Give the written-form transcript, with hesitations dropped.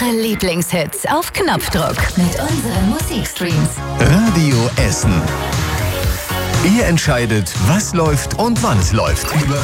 Eure Lieblingshits auf Knopfdruck mit unseren Musikstreams. Radio Essen. Ihr entscheidet, was läuft und wann es läuft. Über